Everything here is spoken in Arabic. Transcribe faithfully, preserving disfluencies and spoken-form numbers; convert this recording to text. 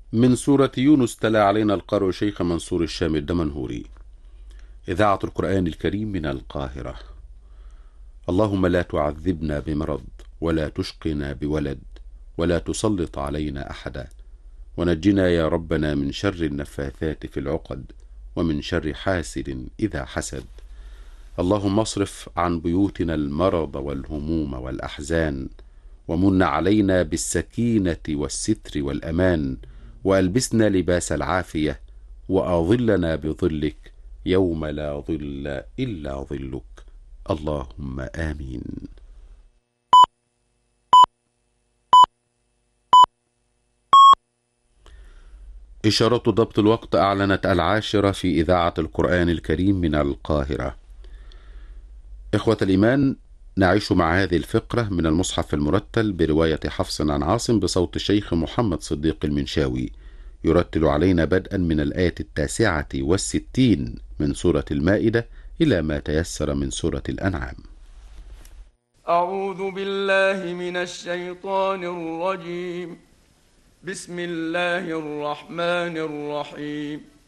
من سورة يونس تلا علينا القارئ شيخ منصور الشام الدمنهوري. إذاعة القرآن الكريم من القاهرة. اللهم لا تعذبنا بمرض، ولا تشقنا بولد، ولا تسلط علينا أحدا، ونجنا يا ربنا من شر النفاثات في العقد، ومن شر حاسد إذا حسد. اللهم اصرف عن بيوتنا المرض والهموم والأحزان، ومن علينا بالسكينة والستر والأمان، وألبسنا لباس العافية، وأظلنا بظلك يوم لا ظل إلا ظلك. اللهم آمين. إشارة ضبط الوقت أعلنت العاشرة في إذاعة القرآن الكريم من القاهرة. إخوة الإيمان، نعيش مع هذه الفقرة من المصحف المرتل برواية حفص عن عاصم بصوت الشيخ محمد صديق المنشاوي، يرتل علينا بدءا من الآية التاسعة والستين من سورة المائدة إلى ما تيسر من سورة الأنعام. أعوذ بالله من الشيطان الرجيم. بسم الله الرحمن الرحيم.